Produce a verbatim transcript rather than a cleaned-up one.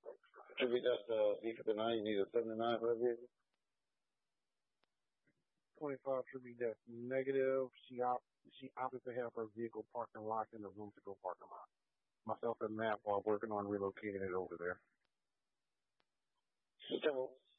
Should be that's uh B fifty-nine. You need a seventy-nine for that vehicle. twenty-five should be that negative. She op- she opted to have her vehicle parked and locked in the room to go parking lot. Myself and Matt are working on relocating it over there. Whichever